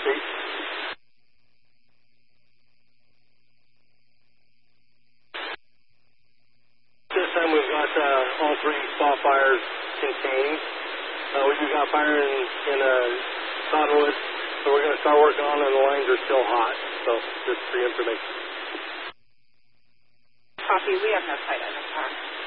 feet. This time we've got all three spot fires contained. We do got fire in Cottonwood, so we're going to start working on it, and the lines are still hot. So just for your information. Copy, we have no sight on the car.